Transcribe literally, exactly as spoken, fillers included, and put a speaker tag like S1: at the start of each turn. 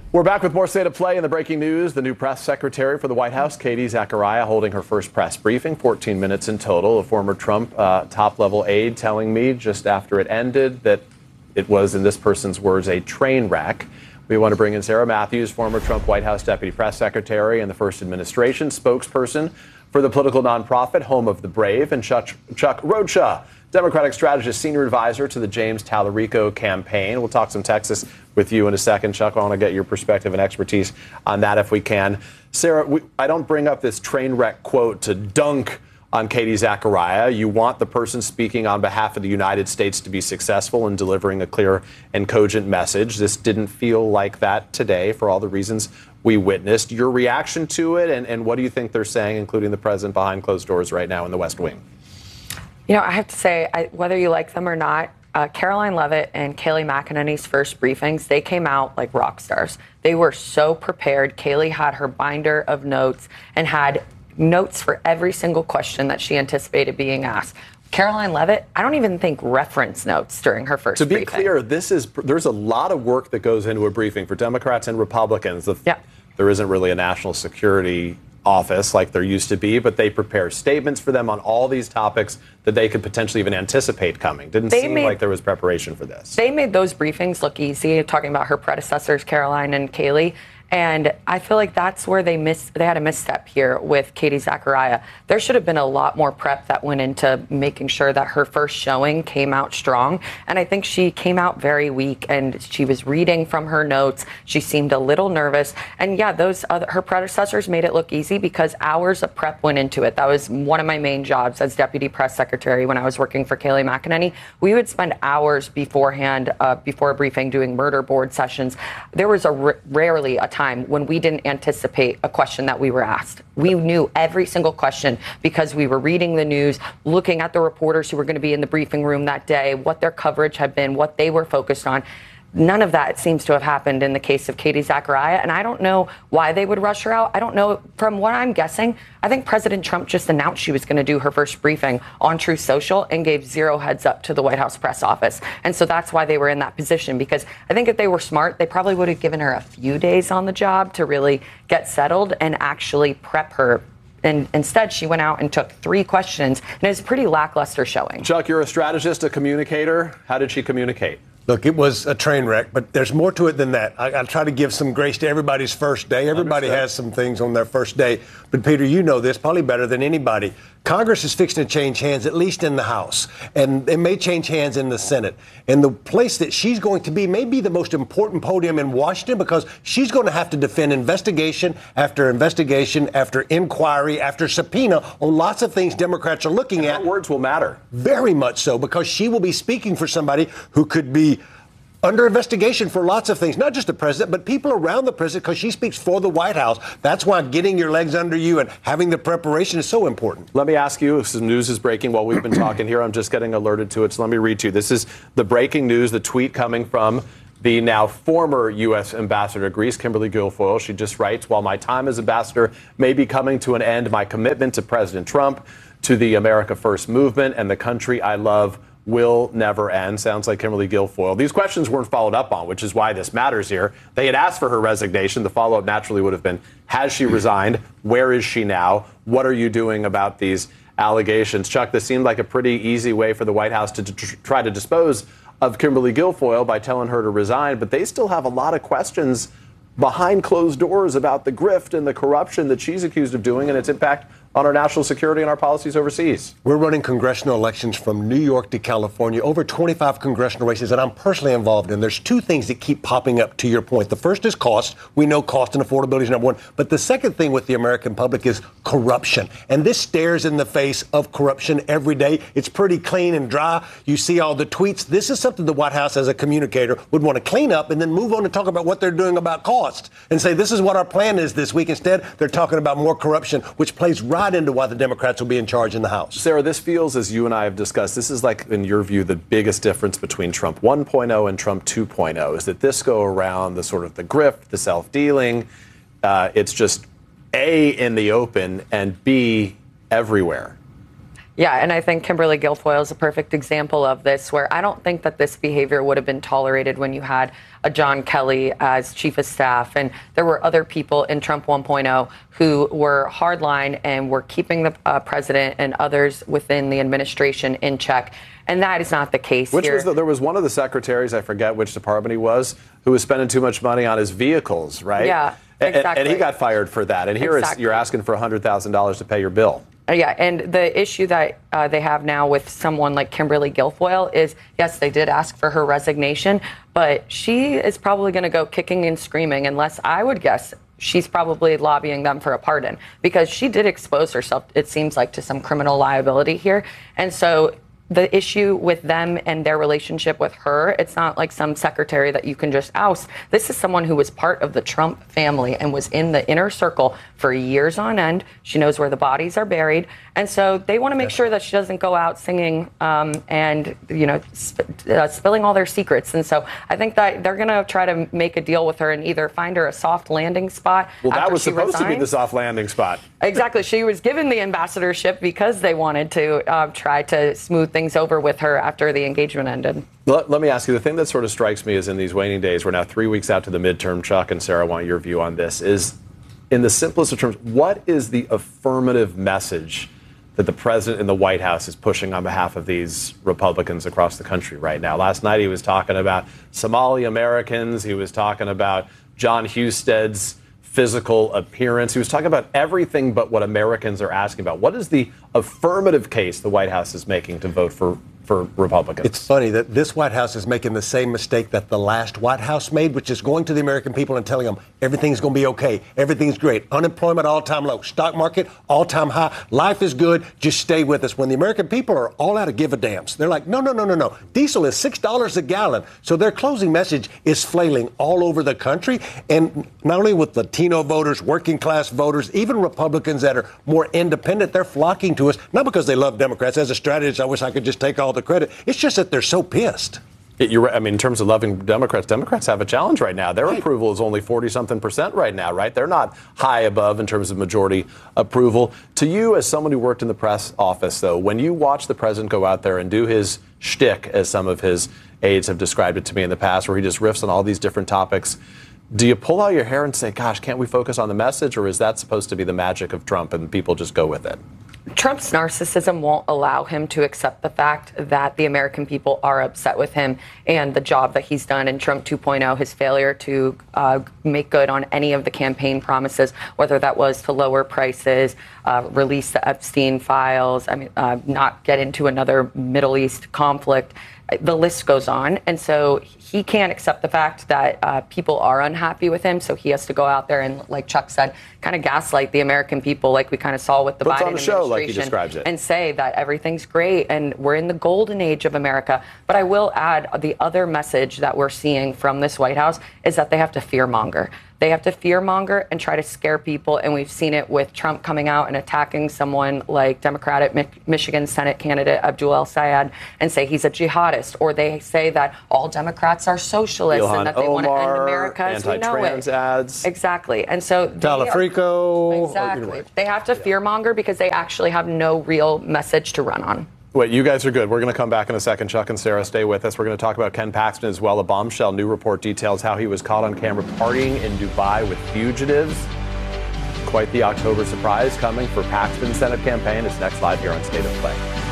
S1: We're back with more State of Play in the breaking news. The new press secretary for the White House, Katie Zachariah, holding her first press briefing, fourteen minutes in total. A former Trump uh, top-level aide telling me just after it ended that it was, in this person's words, a train wreck. We want to bring in Sarah Matthews, former Trump White House deputy press secretary and the first administration spokesperson for the political nonprofit Home of the Brave, and Chuck, Chuck Rocha, Democratic strategist, senior advisor to the James Tallarico campaign. We'll talk some Texas with you in a second. Chuck, I want to get your perspective and expertise on that if we can. Sarah, we, I don't bring up this train wreck quote to dunk on Katie Zachariah. You want the person speaking on behalf of the United States to be successful in delivering a clear and cogent message. This didn't feel like that today for all the reasons we witnessed. Your reaction to it, and, and what do you think they're saying, including the president behind closed doors right now in the West Wing?
S2: You know, I have to say, I, whether you like them or not, uh, Caroline Leavitt and Kayleigh McEnany's first briefings, they came out like rock stars. They were so prepared. Kayleigh had her binder of notes and had notes for every single question that she anticipated being asked. Caroline Leavitt, I don't even think reference notes during her first briefing.
S1: To be clear, this is there's a lot of work that goes into a briefing for Democrats and Republicans. The, yeah. There isn't really a national security office like there used to be, but they prepare statements for them on all these topics that they could potentially even anticipate coming. Didn't they seem made, like there was preparation for this.
S2: They made those briefings look easy, talking about her predecessors, Caroline and Kayleigh. And I feel like that's where they missed. They had a misstep here with Katie Zachariah. There should have been a lot more prep that went into making sure that her first showing came out strong. And I think she came out very weak, and she was reading from her notes. She seemed a little nervous. And yeah, those other, her predecessors made it look easy because hours of prep went into it. That was one of my main jobs as deputy press secretary when I was working for Kayleigh McEnany. We would spend hours beforehand, uh, before a briefing, doing murder board sessions. There was a r- rarely a time time when we didn't anticipate a question that we were asked. We knew every single question because we were reading the news, looking at the reporters who were going to be in the briefing room that day, what their coverage had been, what they were focused on. None of that seems to have happened in the case of Katie Zachariah, and I don't know why they would rush her out. I don't know. From what I'm guessing, I think President Trump just announced she was going to do her first briefing on Truth Social and gave zero heads up to the White House press office. And so that's why they were in that position, because I think if they were smart, they probably would have given her a few days on the job to really get settled and actually prep her. And instead, she went out and took three questions, and it was a pretty lackluster showing.
S1: Chuck, you're a strategist, a communicator. How did she communicate?
S3: Look, it was a train wreck, but there's more to it than that. I, I try to give some grace to everybody's first day. Everybody Understood. has some things on their first day. But, Peter, you know this probably better than anybody. Congress is fixing to change hands, at least in the House, and it may change hands in the Senate. And the place that she's going to be may be the most important podium in Washington, because she's going to have to defend investigation after investigation after inquiry after subpoena on lots of things Democrats are looking
S1: and
S3: at.
S1: Her words will matter.
S3: Very much so, because she will be speaking for somebody who could be under investigation for lots of things, not just the president, but people around the president, because she speaks for the White House. That's why getting your legs under you and having the preparation is so important.
S1: Let me ask you, some news is breaking while we've been talking here. I'm just getting alerted to it, so let me read to you. This is the breaking news, the tweet coming from the now former U S ambassador to Greece, Kimberly Guilfoyle. She just writes, while my time as ambassador may be coming to an end, my commitment to President Trump, to the America First movement, and the country I love will never end. Sounds like Kimberly Guilfoyle. These questions weren't followed up on, which is why this matters here. They had asked for her resignation. The follow-up naturally would have been, has she resigned? Where is she now? What are you doing about these allegations? Chuck, this seemed like a pretty easy way for the White House to, to try to dispose of Kimberly Guilfoyle by telling her to resign, but they still have a lot of questions behind closed doors about the grift and the corruption that she's accused of doing and its impact on our national security and our policies overseas.
S3: We're running congressional elections from New York to California, over twenty-five congressional races that I'm personally involved in. There's two things that keep popping up, to your point. The first is cost. We know cost and affordability is number one. But the second thing with the American public is corruption. And this stares in the face of corruption every day. It's pretty clean and dry. You see all the tweets. This is something the White House, as a communicator, would want to clean up and then move on and talk about what they're doing about cost and say, this is what our plan is this week. Instead, they're talking about more corruption, which plays right into why the Democrats will be in charge in the House.
S1: Sarah, this feels, as you and I have discussed, this is like, in your view, the biggest difference between Trump one point oh and Trump two point oh, is that this go around the sort of the grift, the self-dealing. Uh, it's just A, in the open, and B, everywhere.
S2: Yeah, and I think Kimberly Guilfoyle is a perfect example of this, where I don't think that this behavior would have been tolerated when you had a John Kelly as chief of staff, and there were other people in Trump one point oh who were hardline and were keeping the uh, president and others within the administration in check. And that is not the case
S1: Which
S2: here.
S1: was the, there was one of the secretaries, I forget which department he was, who was spending too much money on his vehicles, right?
S2: Yeah,
S1: and,
S2: exactly.
S1: And he got fired for that. And here
S2: Exactly.
S1: is you're asking for one hundred thousand dollars to pay your bill.
S2: Yeah, and the issue that uh, they have now with someone like Kimberly Guilfoyle is, yes, they did ask for her resignation, but she is probably going to go kicking and screaming, unless I would guess she's probably lobbying them for a pardon, because she did expose herself, it seems like, to some criminal liability here. And so the issue with them and their relationship with her, it's not like some secretary that you can just oust. This is someone who was part of the Trump family and was in the inner circle for years on end. She knows where the bodies are buried. And so they want to make sure that she doesn't go out singing um, and, you know, sp- uh, spilling all their secrets. And so I think that they're going to try to make a deal with her and either find her a soft landing spot.
S1: Well, that
S2: after
S1: was
S2: she
S1: supposed to be
S2: resigns.
S1: the soft landing spot.
S2: Exactly. She was given the ambassadorship because they wanted to uh, try to smooth things over with her after the engagement ended.
S1: Let, let me ask you, the thing that sort of strikes me is in these waning days, we're now three weeks out to the midterm, Chuck and Sarah, I want your view on this, is in the simplest of terms, what is the affirmative message that the president in the White House is pushing on behalf of these Republicans across the country right now? Last night he was talking about Somali Americans. He was talking about John Husted's physical appearance. He was talking about everything but what Americans are asking about. What is the affirmative case the White House is making to vote for, for Republicans?
S3: It's funny that this White House is making the same mistake that the last White House made, which is going to the American people and telling them everything's going to be okay. Everything's great. Unemployment all-time low. Stock market all-time high. Life is good. Just stay with us. When the American people are all out of give-a-dams, they're like, no, no, no, no, no. Diesel is six dollars a gallon. So their closing message is flailing all over the country. And not only with Latino voters, working-class voters, even Republicans that are more independent, they're flocking to us, not because they love Democrats. As a strategist, I wish I could just take all the credit. It's just that they're so pissed.
S1: It, you're, I mean, in terms of loving Democrats, Democrats have a challenge right now. Their
S3: Right.
S1: approval is only forty-something percent right now, right? They're not high above in terms of majority approval. To you, as someone who worked in the press office, though, when you watch the president go out there and do his shtick, as some of his aides have described it to me in the past, where he just riffs on all these different topics, do you pull out your hair and say, gosh, can't we focus on the message? Or is that supposed to be the magic of Trump and people just go with it?
S2: Trump's narcissism won't allow him to accept the fact that the American people are upset with him and the job that he's done in Trump two point oh, his failure to uh, make good on any of the campaign promises, whether that was to lower prices, uh, release the Epstein files, I mean, uh, not get into another Middle East conflict. The list goes on. And so he can't accept the fact that uh, people are unhappy with him. So he has to go out there and, like Chuck said, kind of gaslight the American people, like we kind of saw with the
S1: Puts
S2: Biden
S1: on a show, like he
S2: administration,
S1: describes it.
S2: and say that everything's great and we're in the golden age of America. But I will add, the other message that we're seeing from this White House is that they have to fearmonger. They have to fearmonger and try to scare people. And we've seen it with Trump coming out and attacking someone like Democratic Mi- Michigan Senate candidate Abdul El-Sayed and say he's a jihadist. Or they say that all Democrats are socialists
S1: Ilhan
S2: and that they want to end
S1: Omar,
S2: America as we know
S1: anti-trans
S2: it.
S1: ads.
S2: Exactly. And so they are-
S3: Talafrico.
S2: Exactly. They have to fearmonger because they actually have no real message to run on.
S1: Wait, you guys are good. We're going to come back in a second. Chuck and Sarah, stay with us. We're going to talk about Ken Paxton as well. A bombshell new report details how he was caught on camera partying in Dubai with fugitives. Quite the October surprise coming for Paxton's Senate campaign. It's next live here on State of Play.